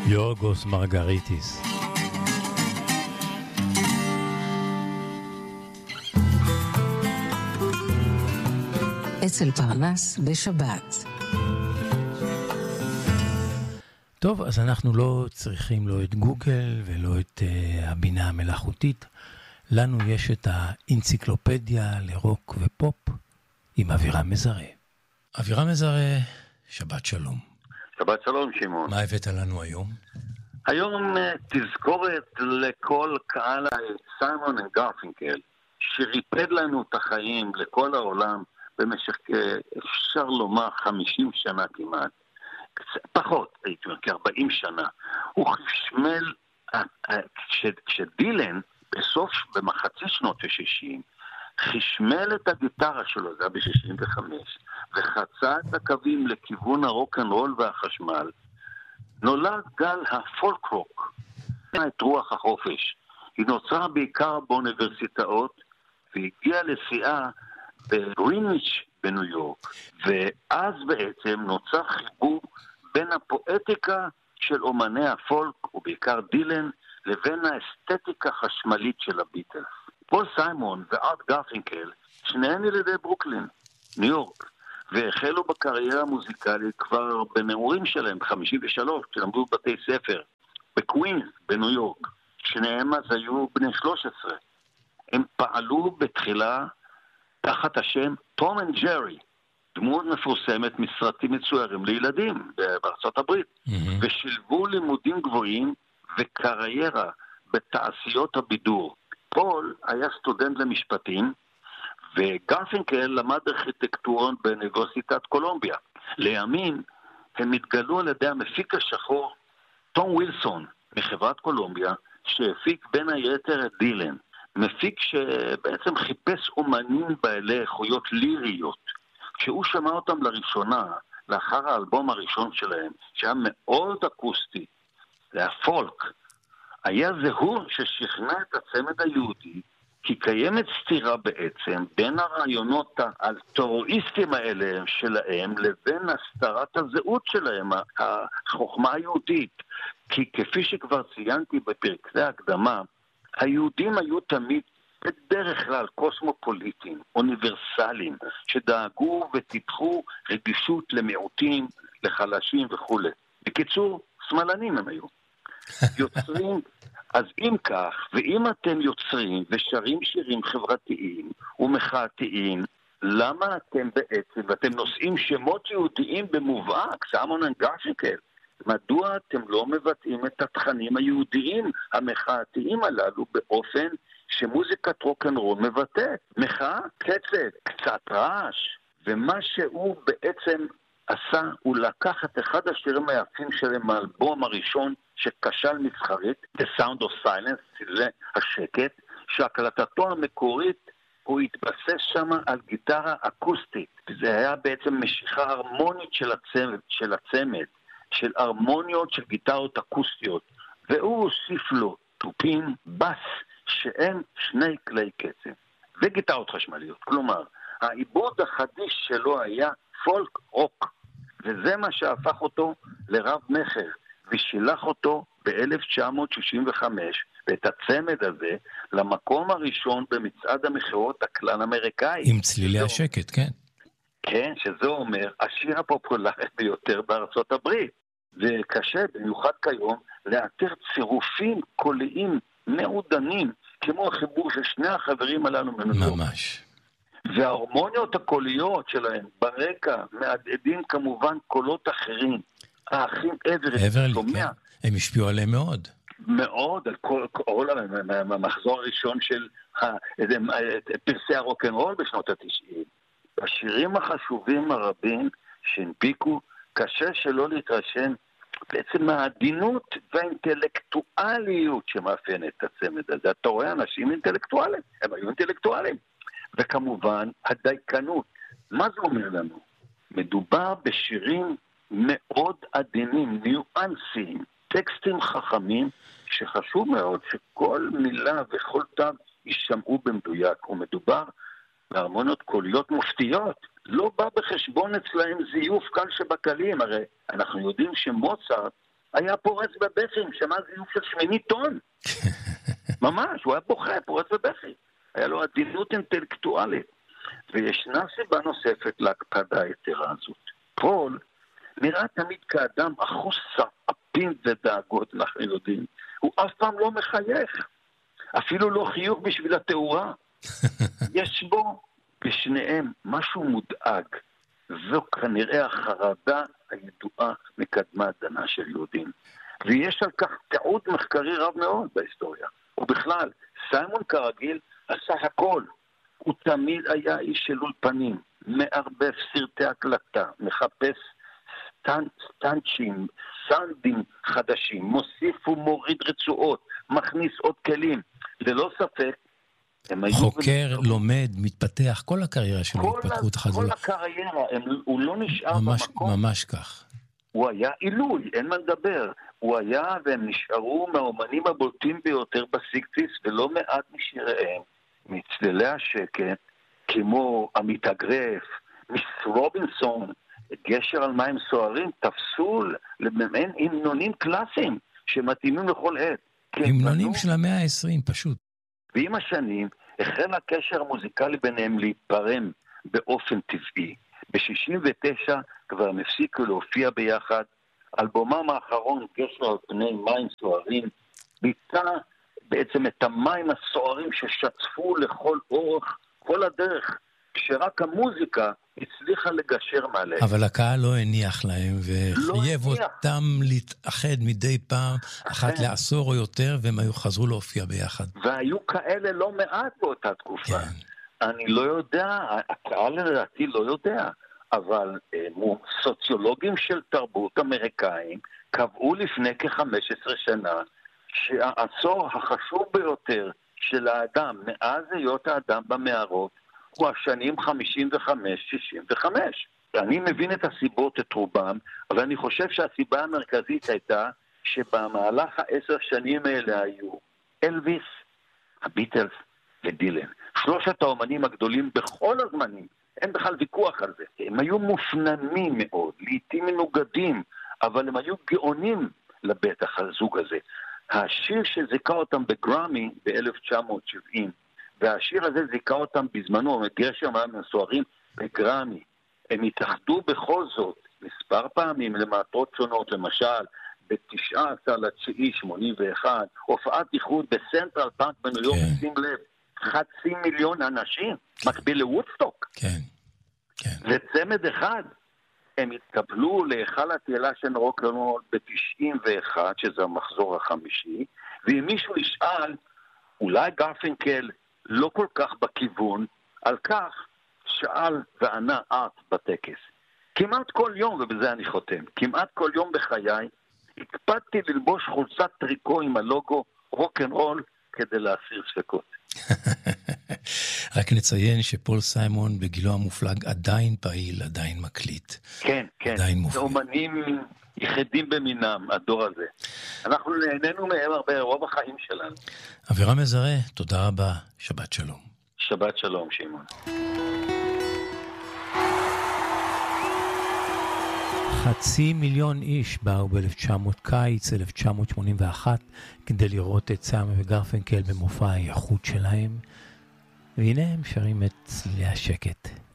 יורגוס מרגריטיס. אצל פרנס בשבת. טוב, אז אנחנו לא צריכים לא את גוגל ולא את הבינה המלאכותית. לנו יש את האנציקלופדיה לרוק ופופ עם אבירם מזרה. אבירם מזרה, שבת שלום. שבת שלום, שמעון. מה הבאת לנו היום? היום תזכורת לכל קהל סיימון וגרפינקל, שריפד לנו את החיים לכל העולם במשך, אפשר לומר, 50 שנה כמעט. פחות, הייתי אומר, כ-40 שנה. הוא חשמל, כשדילן, במחצית שנות ה-60, חשמל את הגיטרה שלו, זה היה ב-65, וחצה את הקווים לכיוון הרוק-אנד-רול והחשמל, נולד גל הפולק רוק, את רוח החופש. היא נוצרה בעיקר באוניברסיטאות, והגיעה לשיאה בגריניץ' בניו יורק, ואז בעצם נוצר חיבור בין הפואטיקה של אומני הפולק, ובעיקר דילן, לבין האסתטיקה החשמלית של הביטלס. פול סיימון וארט גרפינקל, שניהם ילידי ברוקלין, ניו יורק, והחלו בקריירה המוזיקלית כבר בנעורים שלהם, 53, כשלמדו בתי ספר, בקווינס, בניו יורק. שניהם אז היו בני 13. הם פעלו בתחילה תחת השם תום אנד ג'רי, דמות מפורסמת מסרטים מצוירים לילדים בארצות הברית, ושילבו לימודים גבוהים וקריירה בתעשיות הבידור. פול היה סטודנט למשפטים, וגרפינקל למד ארכיטקטורה באוניברסיטת קולומביה. לימים הם התגלו על ידי המפיק השחור תום ווילסון מחברת קולומביה, שהפיק בין היתר את דילן. מפיק שבעצם חיפש אומנים בעלי איכויות ליריות. כשהוא שמע אותם לראשונה, לאחר האלבום הראשון שלהם, שהיה מאוד אקוסטי, זה היה פולק, היה זהור ששכנע את הצמד היהודי, כי קיימת סתירה בעצם בין הרעיונות האלטרואיסטיים האלה שלהם, לבין הסתרת הזהות שלהם, החוכמה היהודית. כי כפי שכבר ציינתי בפרקי ההקדמה, היהודים היו תמיד בדרך כלל קוסמופוליטים, אוניברסליים, שדאגו וטיפחו רגישות למיעוטים, לחלשים וכו'. בקיצור, שמאלנים הם היו. יוצרים, אז אם כך, ואם אתם יוצרים ושרים שירים חברתיים ומחאתיים, למה אתם בעצם, ואתם נושאים שמות יהודיים במובהק, סיימון אנד גרפינקל, מדוע אתם לא מבטאים את התכנים היהודיים המחאתיים הללו באופן שמוזיקת רוק-אנד-רול מבטאת? מחאה, קצב, קצת רעש, ומה שהוא בעצם עשה, הוא לקח את אחד השירים היפים שלהם מהאלבום הראשון שכשל מסחרית, The Sound of Silence, זה השקט, שהקלטתו המקורית הוא התבסס שם על גיטרה אקוסטית. זה היה בעצם משיכה הרמונית של הצמד, של הרמוניות של גיטרות אקוסטיות, והוא הוסיף לו תופים, בס, שהם שני כלי קצב, וגיטרות חשמליות. כלומר, העיבוד החדיש שלו היה פולק רוק, וזה מה שהפך אותו לרב מחר, ושילח אותו ב-1965, ואת הצמד הזה, למקום הראשון במצעד המחירות הכלל אמריקאי. עם צלילי השקט, כן. כן, שזה אומר, השיר הפופולרי ביותר בארצות הברית. וקשה, במיוחד כיום, לאתר צירופים קוליים מעודנים, כמו החיבור של שני החברים הללו מנוזור. ממש. וההורמוניות הקוליות שלהם ברקע מהדהדים כמובן קולות אחרים. האחים אברלי, כן. הם השפיעו עליהם מאוד. מאוד, על כל המחזור הראשון של פרסי הרוק-אנד-רול בשנות ה-90. בשירים החשובים הרבים שהנפיקו, קשה שלא להתרשם בעצם העדינות והאינטלקטואליות שמאפיינת את הצמד הזה. אתה רואה אנשים אינטלקטואלים, הם היו אינטלקטואלים. וכמובן, הדייקנות. מה זה אומר לנו? מדובר בשירים מאוד עדינים, ניואנסיים, טקסטים חכמים, שחשוב מאוד שכל מילה וכל תו יישמעו במדויק. ומדובר בהרמוניות קוליות מופתיות. לא בא בחשבון אצלהם זיוף קל שבקלים. הרי אנחנו יודעים שמוצרט היה פורץ בבכי, שמע זיוף של 8 טון. ממש, הוא היה בוכה, פורץ בבכי. היה לו עדינות אינטלקטואלית. וישנה סיבה נוספת להקפדה היתרה הזאת. פול נראה תמיד כאדם אחוס סעפים ודאגות, אנחנו יודעים. הוא אף פעם לא מחייך. אפילו לא חיוך בשביל התאורה. יש בו בשניהם משהו מודאג. זו כנראה החרדה הידועה מקדמת דנה של יהודים. ויש על כך תיעוד מחקרי רב מאוד בהיסטוריה. ובכלל, סיימון כרגיל עשה הכל. הוא תמיד היה איש של אולפנים, מערבב סרטי הקלטה, מחפש סטנצ'ים, סאונדים חדשים, מוסיף ומוריד רצועות, מכניס עוד כלים. ללא ספק, חוקר, לומד, מתפתח, כל הקריירה שלו התפתחות אחת. כל הקריירה, הוא לא נשאר במקום. ממש כך. הוא היה עילוי, אין מה לדבר. הוא היה, והם נשארו מהאומנים הבולטים ביותר בסיקטיס, ולא מעט משיריהם, מצללי השקט, כמו המתאגרף, מיס רובינסון, גשר על מים סוערים, תפסו למעין המנונים קלאסיים, שמתאימים לכל עת. המנונים של המאה ה-20, פשוט. ועם השנים החל הקשר המוזיקלי ביניהם להיפרם באופן טבעי. ב-69 כבר הם הפסיקו להופיע ביחד. אלבומם האחרון, גשר על פני מים סוערים, ביטא בעצם את המים הסוערים ששטפו לכל אורך, כל הדרך, כשרק המוזיקה הצליחה לגשר מעליהם. אבל הקהל לא הניח להם, וחייב אותם להתאחד מדי פעם, אחת לעשור או יותר, והם חזרו להופיע ביחד. והיו כאלה לא מעט באותה תקופה. כן. אני לא יודע, הקהל לדעתי לא יודע, אבל סוציולוגים של תרבות אמריקאים קבעו לפני כ-15 שנה, שהעשור החשוב ביותר של האדם, מאז היות האדם במערות, הוא השנים 55-65. אני מבין את הסיבות, את רובם, אבל אני חושב שהסיבה המרכזית הייתה שבמהלך 10 שנים האלה היו אלוויס, הביטלס ודילן. 3 האומנים הגדולים בכל הזמנים, אין בכלל ויכוח על זה. הם היו מופנמים מאוד, לעתים מנוגדים, אבל הם היו גאונים לבטח הזוג הזה. השיר שזיכה אותם בגרמי ב-1970, והשיר הזה זיכה אותם בזמנו, גשר על מים סוערים בגרמי. הם התאחדו בכל זאת מספר פעמים למטרות שונות, למשל ב-19.9.81, הופעת איחוד בסנטרל פארק בניו יורק, שים לב, 500,000 אנשים, מקביל לוודסטוק. כן, כן. וצמד אחד, הם התקבלו להיכל התהילה של רוקנרול ב-91, שזה המחזור החמישי, ואם מישהו ישאל, אולי גרפינקל לא כל כך בכיוון, על כך שאל וענה ארט בטקס. כמעט כל יום, ובזה אני חותם, כמעט כל יום בחיי, הקפדתי ללבוש חולצת טריקו עם הלוגו רוקנרול כדי להסיר ספקות. רק נציין שפול סיימון בגילו המופלג עדיין פעיל, עדיין מקליט. כן, כן. זה אומנים יחידים במינם, הדור הזה. אנחנו נהנינו מהם הרבה, רוב החיים שלנו. אבירם מזרה, תודה רבה. שבת שלום. שבת שלום, שמעון. 500,000 איש באו קיץ 1981 כדי לראות את סיימון וגרפינקל במופע האיכות שלהם, והנה הם שרים את צלילי השקט.